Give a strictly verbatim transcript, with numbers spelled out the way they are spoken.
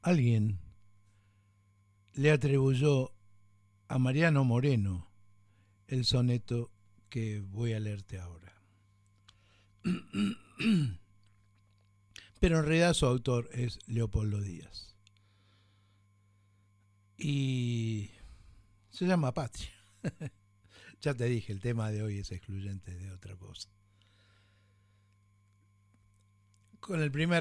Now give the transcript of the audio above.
alguien le atribuyó a Mariano Moreno el soneto que voy a leerte ahora. Pero en realidad su autor es Leopoldo Díaz. Y se llama Patria. Ya te dije, el tema de hoy es excluyente de otra cosa. Con el primer